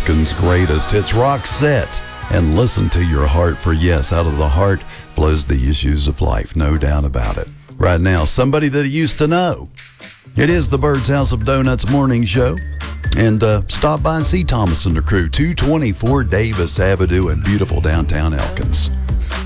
Elkins' greatest hits. Roxette and Listen to Your Heart, for yes, out of the heart flows the issues of life, no doubt about it. Right now, somebody that he used to know. It is the Bird's House of Donuts morning show. And stop by and see Thomas and the crew, 224 Davis Avenue in beautiful downtown Elkins.